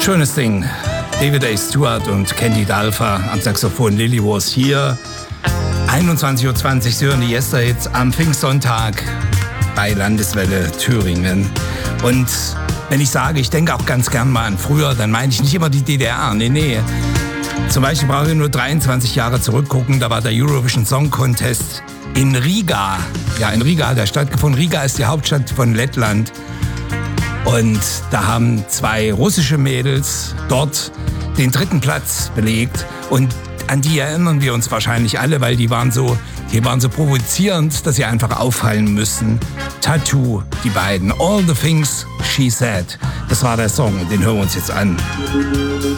Schönes Ding. David A. Stewart und Candy Dalfa am Saxophon, Lily Was hier. 21.20 Uhr, Sie hören die Yesterhits am Pfingstsonntag bei Landeswelle Thüringen. Und wenn ich sage, ich denke auch ganz gern mal an früher, dann meine ich nicht immer die DDR. Nee. Zum Beispiel brauche ich nur 23 Jahre zurückgucken, da war der Eurovision Song Contest in Riga. Ja, in Riga hat er stattgefunden. Riga ist die Hauptstadt von Lettland. Und da haben 2 russische Mädels dort den 3. Platz belegt. Und an die erinnern wir uns wahrscheinlich alle, weil die waren so provozierend, dass sie einfach auffallen müssen. Tattoo, die beiden. All the Things She Said. Das war der Song und den hören wir uns jetzt an.